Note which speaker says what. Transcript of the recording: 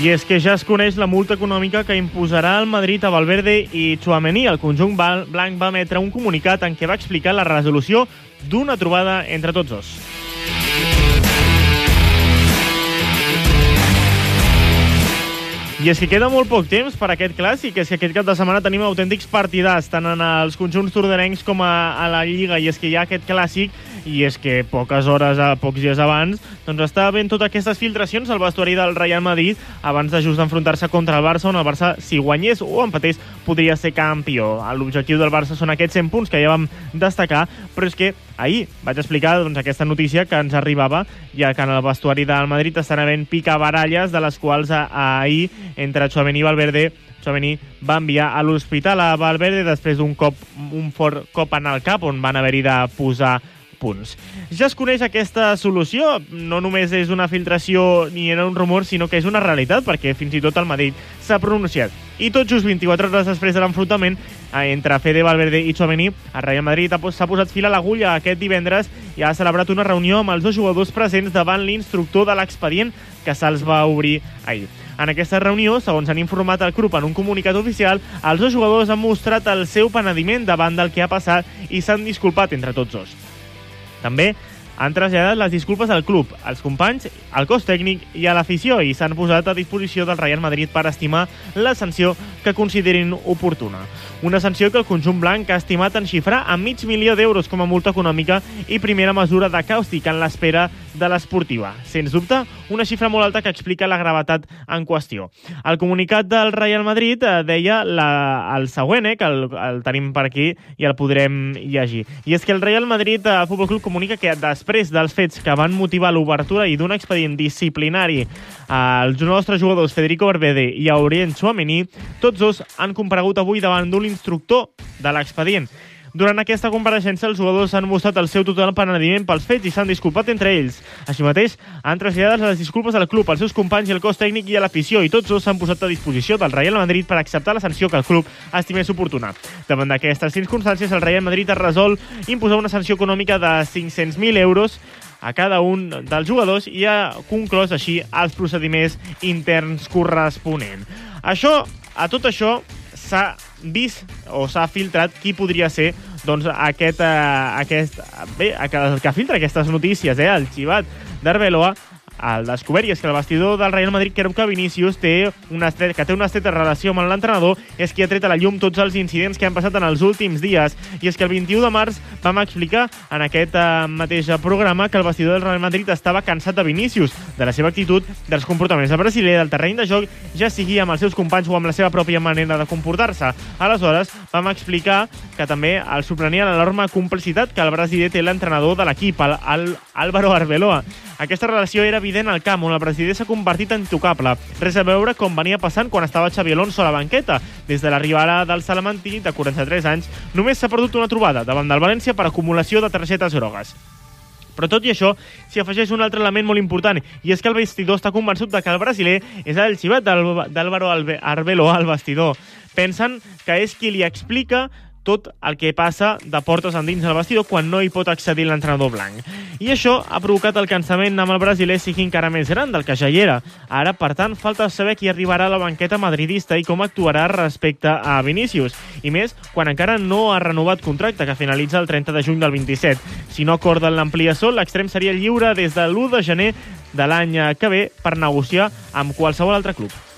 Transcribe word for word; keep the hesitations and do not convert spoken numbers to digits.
Speaker 1: I és que ja es coneix la multa econòmica que imposarà el Madrid a Valverde i Tchouaméni. El conjunt blanc va emetre un comunicat en què va explicar la resolució d'una trobada entre tots dos. I és que queda molt poc temps per a aquest clàssic, és que aquest cap de setmana tenim autèntics partidars, tant en els conjunts tordanencs com a, a la Lliga, i és que hi ha aquest clàssic, i és que poques hores, a pocs dies abans, doncs està havent totes aquestes filtracions al vestuari del Real Madrid abans de just enfrontar-se contra el Barça, on el Barça, si guanyés o empatés, podria ser campió. L'objectiu del Barça són aquests cent punts que ja vam destacar, però és que ahir vaig explicar doncs, aquesta notícia que ens arribava, ja que en el vestuari del Madrid estan havent picabaralles, de les quals a, a ahir, entre Tchouaméni i Valverde, Tchouaméni va enviar a l'hospital a Valverde després d'un cop, un fort cop en el cap, on van haver-hi de posar punts. Ja es coneix aquesta solució, no només és una filtració ni era un rumor, sinó que és una realitat, perquè fins i tot el Madrid s'ha pronunciat. I tot just vint-i-quatre hores després de l'enfrontament entre Fede Valverde i Tchouaméni, el Real Madrid s'ha posat fil a l'agulla aquest divendres i ha celebrat una reunió amb els dos jugadors presents davant l'instructor de l'expedient que se'ls va obrir ahir. En aquesta reunió, segons han informat el club en un comunicat oficial, els dos jugadors han mostrat el seu penediment davant del que ha passat i s'han disculpat entre tots dos. També han traslladat les disculpes al club, als companys, al cos tècnic i a l'afició, i s'han posat a disposició del Real Madrid per estimar la sanció que considerin oportuna. Una sanció que el conjunt blanc ha estimat en xifrar a mig milió d'euros com a multa econòmica i primera mesura de càustic en l'espera de l'esportiva. Sens dubte, una xifra molt alta que explica la gravetat en qüestió. El comunicat del Real Madrid eh, deia la, el següent, eh, que el, el tenim per aquí i el podrem llegir. I és que el Real Madrid eh, Futbol Club comunica que després dels fets que van motivar l'obertura i d'un expedient disciplinari als nostres jugadors Federico Valverde i Aurélien Tchouaméni, tots dos han comparegut avui davant d'un instructor de l'expedient. Durant aquesta compareixença, els jugadors han mostrat el seu total penediment pels fets i s'han disculpat entre ells. Així mateix, han traslladat les disculpes al club, als seus companys i al cos tècnic i a l'afició, i tots dos s'han posat a disposició del Real Madrid per acceptar la sanció que el club estimés oportuna. Davant d'aquestes circumstàncies, el Real Madrid ha resolt imposar una sanció econòmica de cinc-cents mil euros a cada un dels jugadors i ha conclòs així els procediments interns corresponents. Això, a tot això, s'ha vist o s'ha filtrat qui podria ser doncs, aquest, uh, aquest, bé, el que filtra aquestes notícies, eh, el xivat d'Arbeloa, el descobert, i és que el vestidor del Real Madrid creu que Vinícius té una estreta, que té una estreta relació amb l'entrenador, és qui ha tret a la llum tots els incidents que han passat en els últims dies. I és que el vint-i-u de març vam explicar en aquest uh, mateix programa que el vestidor del Real Madrid estava cansat de Vinícius, de la seva actitud, dels comportaments del brasiler, del terreny de joc, ja sigui amb els seus companys o amb la seva pròpia manera de comportar-se. Aleshores, vam explicar que també el sorprenia l'enorme complicitat que el brasiler té l'entrenador de l'equip, el, el Álvaro Arbeloa. Aquesta relació era evident al camp, on el brasiler s'ha convertit en intocable. Res a veure com venia passant quan estava Xabi Alonso a la banqueta. Des de l'arribada del salamantí, de quaranta-tres anys, només s'ha perdut una trobada davant del València per acumulació de targetes grogues. Però tot i això, s'hi afegeix un altre element molt important, i és que el vestidor està convençut de que el brasiler és el xivat d'Álvaro Arbeloa al vestidor. Pensen que és qui li explica tot el que passa de portes endins del vestidor quan no hi pot accedir l'entrenador blanc. I això ha provocat el cansament amb el brasiler sigui encara més gran del que ja hi era. Ara, per tant, falta saber qui arribarà a la banqueta madridista i com actuarà respecte a Vinícius. I més, quan encara no ha renovat contracte, que finalitza el trenta de juny del vint-i-set. Si no acorden l'ampliació, l'extrem seria lliure des de l'u de gener de l'any que ve per negociar amb qualsevol altre club.